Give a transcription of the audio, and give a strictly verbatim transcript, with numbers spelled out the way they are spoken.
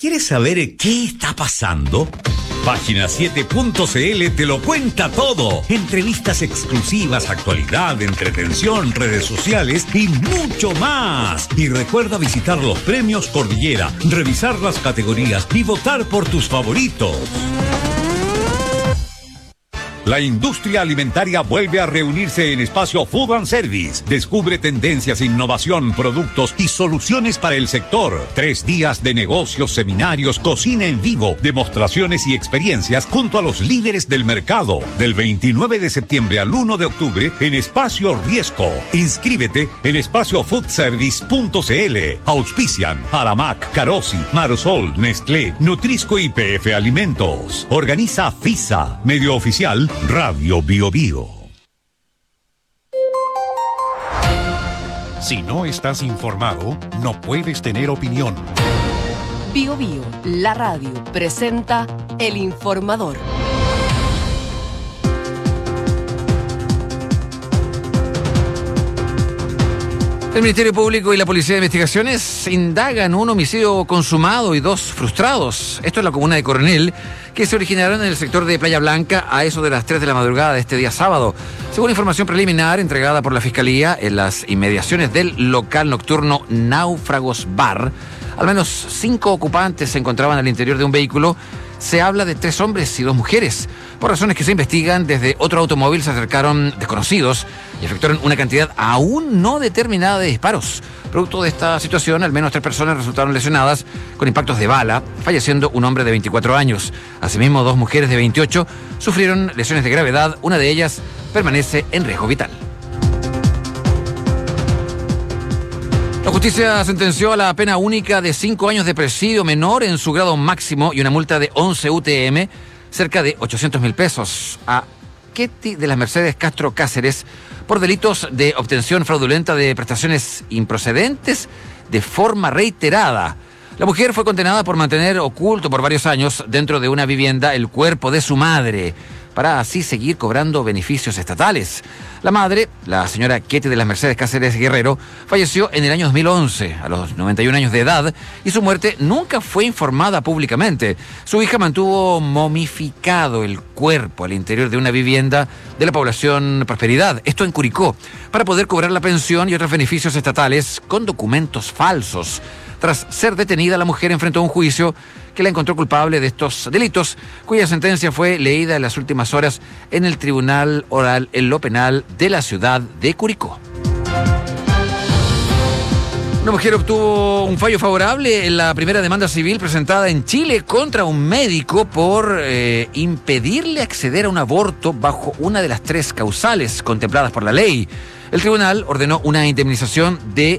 ¿Quieres saber qué está pasando? Página siete punto c l te lo cuenta todo. Entrevistas exclusivas, actualidad, entretención, redes sociales y mucho más. Y recuerda visitar los premios Cordillera, revisar las categorías y votar por tus favoritos. La industria alimentaria vuelve a reunirse en Espacio Food and Service. Descubre tendencias, innovación, productos y soluciones para el sector. Tres días de negocios, seminarios, cocina en vivo, demostraciones y experiencias junto a los líderes del mercado. Del veintinueve de septiembre al uno de octubre en Espacio Riesco. Inscríbete en espacio food service punto c l. Auspician Aramac, Carosi, Marosol, Nestlé, Nutrisco y P F Alimentos. Organiza FISA, medio oficial Radio Bio Bio. Si no estás informado, no puedes tener opinión. Bio Bio, la radio, presenta El Informador. El Ministerio Público y la Policía de Investigaciones indagan un homicidio consumado y dos frustrados. Esto es la comuna de Coronel, que se originaron en el sector de Playa Blanca a eso de las tres de la madrugada de este día sábado. Según información preliminar entregada por la Fiscalía en las inmediaciones del local nocturno Náufragos Bar, al menos cinco ocupantes se encontraban al interior de un vehículo. Se habla de tres hombres y dos mujeres. Por razones que se investigan, desde otro automóvil se acercaron desconocidos y efectuaron una cantidad aún no determinada de disparos. Producto de esta situación, al menos tres personas resultaron lesionadas con impactos de bala, falleciendo un hombre de veinticuatro años. Asimismo, dos mujeres de veintiocho sufrieron lesiones de gravedad. Una de ellas permanece en riesgo vital. La justicia sentenció a la pena única de cinco años de presidio menor en su grado máximo y una multa de once U T M, cerca de ochocientos mil pesos, a Ketty de las Mercedes Castro Cáceres por delitos de obtención fraudulenta de prestaciones improcedentes de forma reiterada. La mujer fue condenada por mantener oculto por varios años dentro de una vivienda el cuerpo de su madre, para así seguir cobrando beneficios estatales. La madre, la señora Ketty de las Mercedes Cáceres Guerrero, falleció en el año dos mil once, a los noventa y un años de edad, y su muerte nunca fue informada públicamente. Su hija mantuvo momificado el cuerpo al interior de una vivienda de la población Prosperidad, esto en Curicó, para poder cobrar la pensión y otros beneficios estatales con documentos falsos. Tras ser detenida, la mujer enfrentó un juicio que la encontró culpable de estos delitos, cuya sentencia fue leída en las últimas horas en el Tribunal Oral en lo Penal de la ciudad de Curicó. Una mujer obtuvo un fallo favorable en la primera demanda civil presentada en Chile contra un médico por eh, impedirle acceder a un aborto bajo una de las tres causales contempladas por la ley. El tribunal ordenó una indemnización de